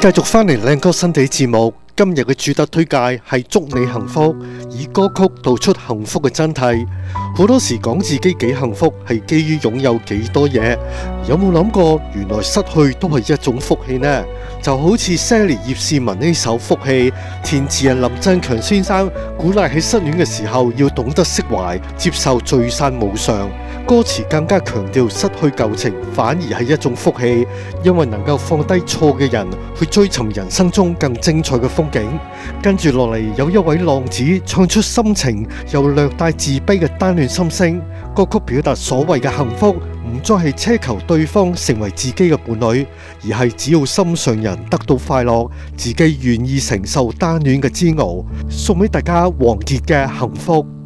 繼續返嚟靚歌新地節目，今日嘅主打推介係祝你幸福，以歌曲道出幸福嘅真諦。好多時講自己幾幸福，係基於擁有幾多嘢。有冇諗過，原來失去都係一種福氣呢？就好似 Sally 葉倩文呢首《福氣》，填詞人林振強先生鼓勵喺失戀嘅時候要懂得釋懷，接受聚散無常。歌詞更加強調失去舊情反而係一種福氣，因為能夠放低錯嘅人去追尋人生中更精彩嘅風景。跟住落嚟有一位浪子唱出深情又略帶自卑嘅單戀心聲，歌曲表達所謂嘅幸福唔再係奢求對方成為自己嘅伴侶，而係只要心上人得到快樂，自己願意承受單戀嘅煎熬。送俾大家王傑嘅幸福。